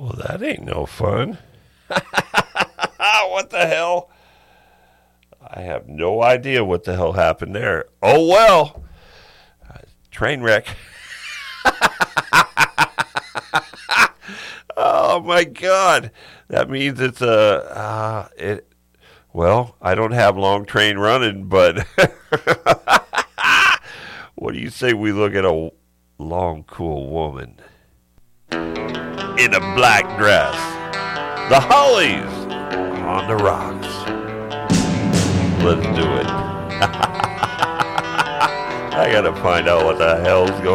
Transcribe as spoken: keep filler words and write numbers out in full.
Well, that ain't no fun. What the hell? I have no idea what the hell happened there. Oh, well. Uh, train wreck. Oh, my God. That means it's a... Uh, it. Well, I don't have long train running, but... What do you say we look at a long, cool woman in a black dress? The Hollies on the rocks. Let's do it. I gotta find out what the hell's going on.